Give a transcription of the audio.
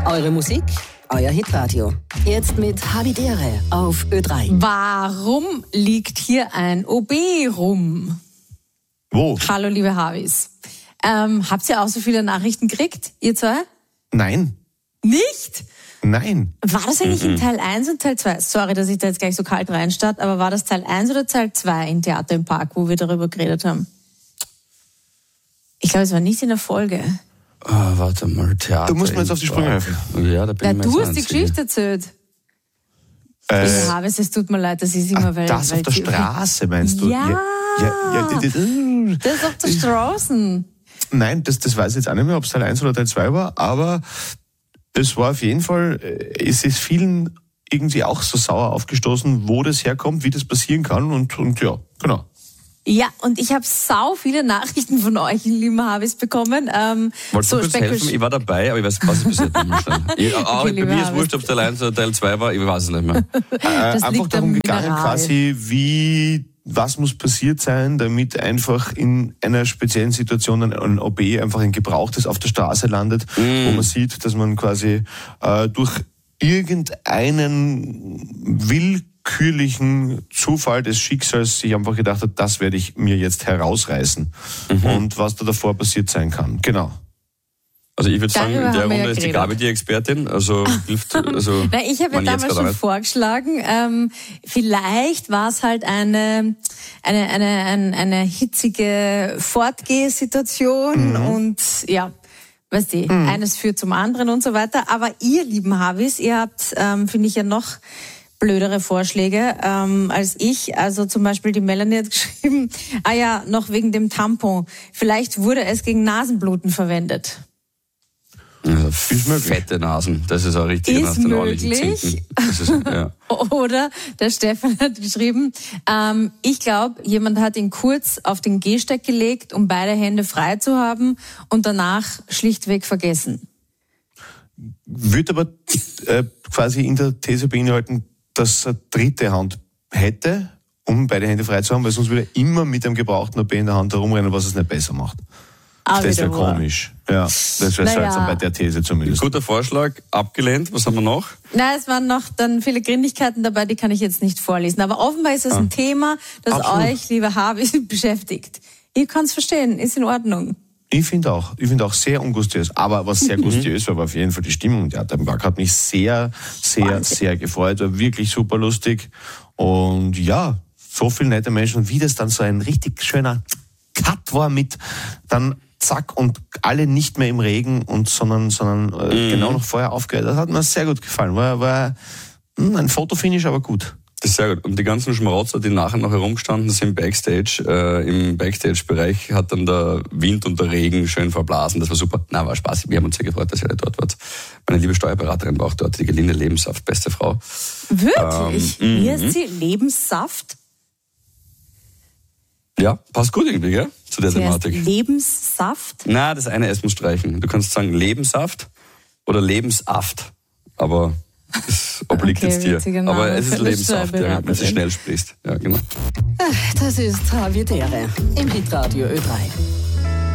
Eure Musik, euer Hitradio. Jetzt mit Havidere auf Ö3. Warum liegt hier ein OB rum? Wo? Hallo, liebe Havis. Habt ihr auch so viele Nachrichten gekriegt, ihr zwei? Nein. Nicht? Nein. War das eigentlich in Teil 1 und Teil 2? Sorry, dass ich da jetzt gleich so kalt reinstarte, aber war das Teil 1 oder Teil 2 in Theater im Park, wo wir darüber geredet haben? Ich glaube, es war nicht in der Folge. Warte mal, Theater. Du musst mir jetzt auf die Sprünge helfen. Ja, da bin ich mir Du jetzt hast die einzige. Geschichte erzählt. Liebe Havis, es tut mir leid, das ist immer, weil... Das auf der Straße, meinst du? Ja. Das ist auf der Straße. Nein, das weiß ich jetzt auch nicht mehr, ob es Teil 1 oder Teil 2 war, aber es war auf jeden Fall, es ist vielen irgendwie auch so sauer aufgestoßen, wo das herkommt, wie das passieren kann und ja, genau. Ja, und ich habe sau viele Nachrichten von euch, lieben Havis, bekommen. Wolltest du kurz helfen? Ich war dabei, aber ich weiß, was ist passiert. Bei mir ist wurscht, ob es Teil 1 oder Teil 2 war, ich weiß es nicht mehr. Einfach darum gegangen, quasi, was muss passiert sein, damit einfach in einer speziellen Situation ein OB einfach ein Gebrauchtes auf der Straße landet, wo man sieht, dass man quasi durch irgendeinen willkürlichen Zufall des Schicksals sich einfach gedacht hat, das werde ich mir jetzt herausreißen. Und was da davor passiert sein kann. Genau. Also ich würde sagen, in der Runde ist die geredet. Gabi die Expertin. Also hilft. Also Nein, ich habe ja damals schon vorgeschlagen, vielleicht war es halt eine hitzige Fortgehsituation und ja, weißt du, eines führt zum anderen und so weiter. Aber ihr, lieben Havis, ihr habt, finde ich, ja noch blödere Vorschläge als ich. Also zum Beispiel die Melanie hat geschrieben, noch wegen dem Tampon. Vielleicht wurde es gegen Nasenbluten verwendet. Also fette Nasen, das ist auch richtig. Ist möglich. Ja. Oder der Stefan hat geschrieben, ich glaube, jemand hat ihn kurz auf den Gehsteig gelegt, um beide Hände frei zu haben und danach schlichtweg vergessen. Wird aber quasi in der These beinhalten, dass er dritte Hand hätte, um beide Hände frei zu haben, weil sonst würde er immer mit einem gebrauchten OB in der Hand herumrennen, was es nicht besser macht. Das wäre komisch. Ja, das wäre seltsam bei der These zumindest. Guter Vorschlag, abgelehnt. Was haben wir noch? Na, es waren noch dann viele Grinnigkeiten dabei, die kann ich jetzt nicht vorlesen. Aber offenbar ist es ein Thema, das euch, liebe Havis, beschäftigt. Ihr könnt es verstehen, ist in Ordnung. Ich finde auch sehr ungustiös. Aber was sehr gustiös war auf jeden Fall die Stimmung. Der Park hat mich sehr, sehr, sehr gefreut. War wirklich super lustig. Und ja, so viele nette Menschen. Und wie das dann so ein richtig schöner Cut war mit dann zack und alle nicht mehr im Regen sondern genau noch vorher aufgehört. Das hat mir sehr gut gefallen. War ein Fotofinish, aber gut. Das ist sehr gut. Und die ganzen Schmarotzer, die nachher noch herumgestanden sind Backstage, im Backstage-Bereich hat dann der Wind und der Regen schön verblasen. Das war super. Na, war Spaß. Wir haben uns sehr gefreut, dass ihr alle dort wart. Meine liebe Steuerberaterin war auch dort, die Gelinde Lebenssaft, beste Frau. Wirklich? Wie heißt sie? Lebenssaft? Ja, passt gut irgendwie, gell? Zu der Thematik. Lebenssaft? Na, das eine S muss streichen. Du kannst sagen Lebenssaft oder Lebensaft. Aber das obliegt jetzt dir. Aber es ist Lebenssaft, ja, wenn du schnell sprichst. Ja, genau. Das ist Havidere im Hitradio Ö3.